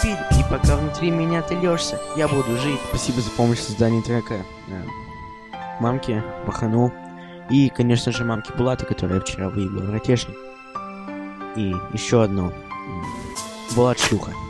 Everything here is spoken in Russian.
пиль, и пока внутри меня ты лёшься, я буду жить. Спасибо за помощь в создании трека. Мамке, Пахану и, конечно же, мамке Булата, которая вчера выиграла в ротешник. И еще одно. Булат шлюха.